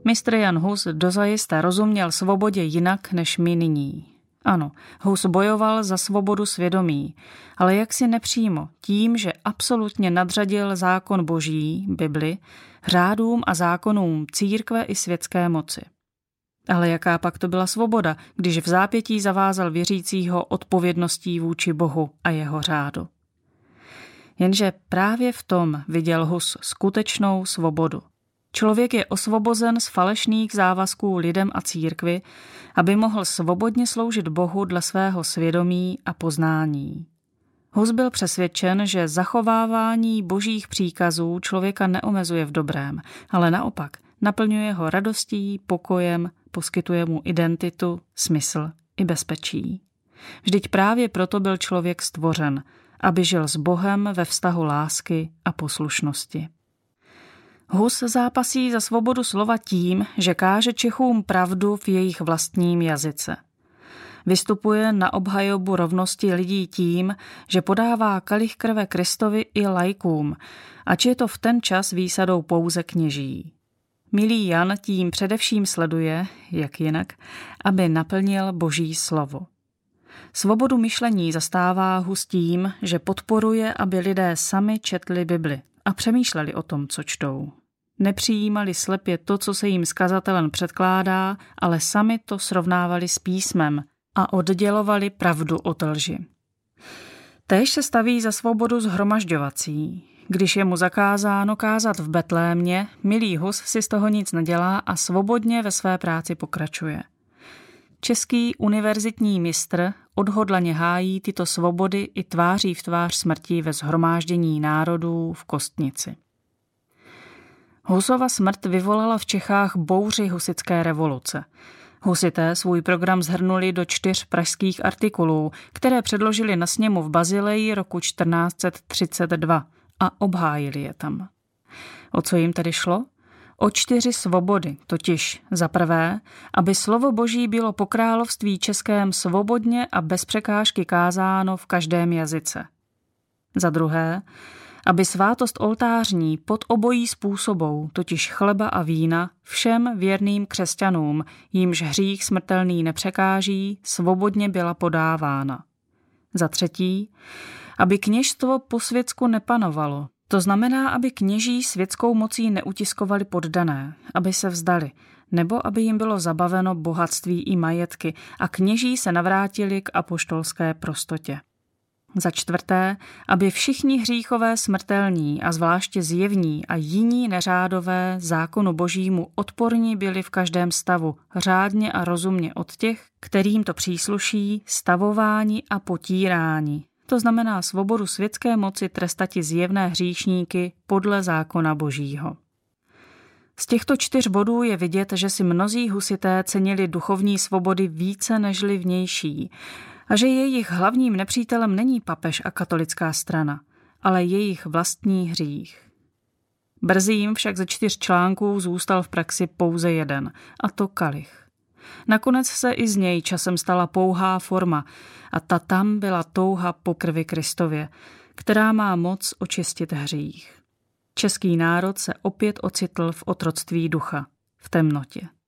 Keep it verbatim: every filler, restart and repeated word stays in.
mistr Jan Hus dozajista rozuměl svobodě jinak než my nyní. Ano, Hus bojoval za svobodu svědomí, ale jaksi nepřímo, tím, že absolutně nadřadil zákon boží, Bibli, řádům a zákonům církve i světské moci. Ale jaká pak to byla svoboda, když v zápětí zavázal věřícího odpovědností vůči Bohu a jeho řádu. Jenže právě v tom viděl Hus skutečnou svobodu. Člověk je osvobozen z falešných závazků lidem a církvi, aby mohl svobodně sloužit Bohu dle svého svědomí a poznání. Hus byl přesvědčen, že zachovávání božích příkazů člověka neomezuje v dobrém, ale naopak naplňuje ho radostí, pokojem, poskytuje mu identitu, smysl i bezpečí. Vždyť právě proto byl člověk stvořen, aby žil s Bohem ve vztahu lásky a poslušnosti. Hus zápasí za svobodu slova tím, že káže Čechům pravdu v jejich vlastním jazyce. Vystupuje na obhajobu rovnosti lidí tím, že podává kalich krve Kristovi i laikům, ač je to v ten čas výsadou pouze kněží. Milý Jan tím především sleduje, jak jinak, aby naplnil boží slovo. Svobodu myšlení zastává Hus tím, že podporuje, aby lidé sami četli Bibli a přemýšleli o tom, co čtou. Nepřijímali slepě to, co se jim z kazatelen předkládá, ale sami to srovnávali s písmem a oddělovali pravdu od lži. Též se staví za svobodu shromažďovací. Když je mu zakázáno kázat v Betlémě, milý Hus si z toho nic nedělá a svobodně ve své práci pokračuje. Český univerzitní mistr odhodlaně hájí tyto svobody i tváří v tvář smrti ve shromáždění národů v Kostnici. Husova smrt vyvolala v Čechách bouři husitské revoluce. Husité svůj program shrnuli do čtyř pražských artikulů, které předložili na sněmu v Bazileji roku čtrnáct set třicet dva a obhájili je tam. O co jim tedy šlo? O čtyři svobody, totiž za prvé, aby slovo boží bylo po království českém svobodně a bez překážky kázáno v každém jazyce. Za druhé, aby svátost oltářní pod obojí způsobou, totiž chleba a vína, všem věrným křesťanům, jímž hřích smrtelný nepřekáží, svobodně byla podávána. Za třetí, aby kněžstvo po světsku nepanovalo, to znamená, aby kněží světskou mocí neutiskovali poddané, aby se vzdali, nebo aby jim bylo zabaveno bohatství i majetky a kněží se navrátili k apoštolské prostotě. Za čtvrté, aby všichni hříchové smrtelní a zvláště zjevní a jiní neřádové zákonu božímu odporní byli v každém stavu, řádně a rozumně od těch, kterým to přísluší, stavováni a potíráni. To znamená svobodu světské moci trestati zjevné hříšníky podle zákona božího. Z těchto čtyř bodů je vidět, že si mnozí husité cenili duchovní svobody více nežli vnější a že jejich hlavním nepřítelem není papež a katolická strana, ale jejich vlastní hřích. Brzy jim však ze čtyř článků zůstal v praxi pouze jeden, a to kalich. Nakonec se i z něj časem stala pouhá forma a ta tam byla touha po krvi Kristově, která má moc očistit hřích. Český národ se opět ocitl v otroctví ducha, v temnotě.